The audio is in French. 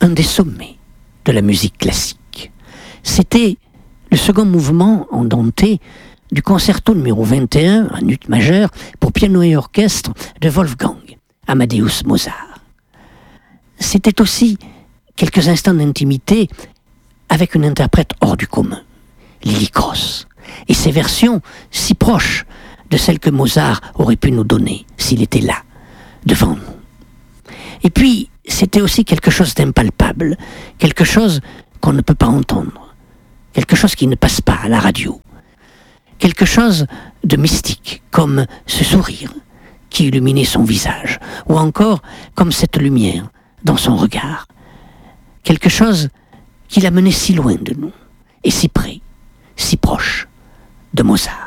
un des sommets de la musique classique. C'était le second mouvement andante du concerto numéro 21 en ut majeur pour piano et orchestre de Wolfgang Amadeus Mozart. C'était aussi quelques instants d'intimité avec une interprète hors du commun, Lily Cross, et ses versions si proches de celles que Mozart aurait pu nous donner s'il était là, devant nous. Et puis, c'était aussi quelque chose d'impalpable, quelque chose qu'on ne peut pas entendre, quelque chose qui ne passe pas à la radio, quelque chose de mystique, comme ce sourire qui illuminait son visage, ou encore comme cette lumière dans son regard, quelque chose qui la menait si loin de nous, et si près, si proche de Mozart.